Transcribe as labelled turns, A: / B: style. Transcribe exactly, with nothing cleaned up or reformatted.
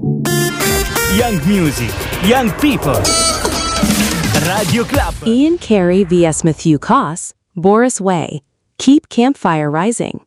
A: Young music, young people. Radio Club.
B: Ian Carey versus Matthew Koss, Boris Way. Keep Campfire Rising.